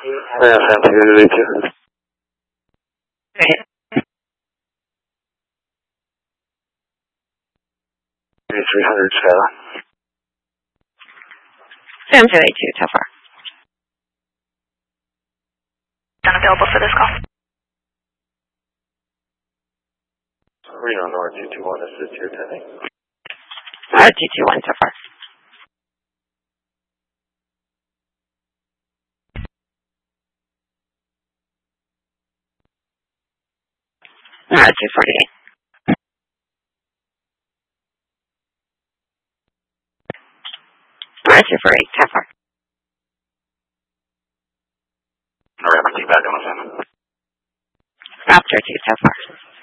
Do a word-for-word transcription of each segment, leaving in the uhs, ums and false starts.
Yeah, Santa Unity two. three hundred, Skyline. Santa Unity two, so far. Unavailable for this call. Reno North two two one, this is two ten eight. Uh, two two one so far. Uh, two forty-eight. Uh, two forty-eight, so far. Alright, I'm back on the phone. Raptor two, so far.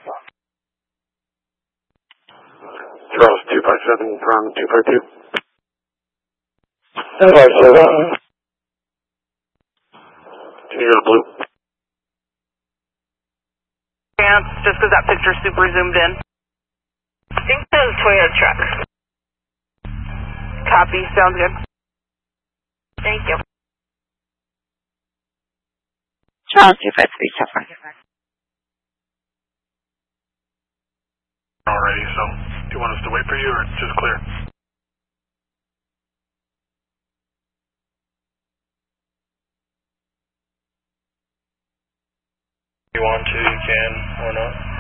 Charles two five seven from two five two. two five seven. Can you go to blue? Chance, just because that picture's super zoomed in. I think that was Toyota truck. Copy, sounds good. Thank you. Charles two five three, so far. Alrighty, so do you want us to wait for you or just clear? You want to, you can, or not.